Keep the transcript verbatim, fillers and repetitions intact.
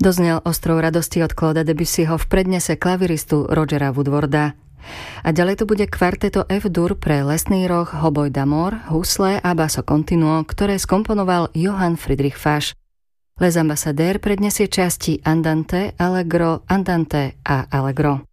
Doznel Ostrov radosti od Clauda Debussyho v prednese klaviristu Rogera Woodwarda. A ďalej tu bude kvarteto F-dur pre lesný roh, hoboj d'amore, husle a basso continuo, ktoré skomponoval Johann Friedrich Fasch. Les Ambassadeurs predniesie časti Andante, Allegro, Andante a Allegro.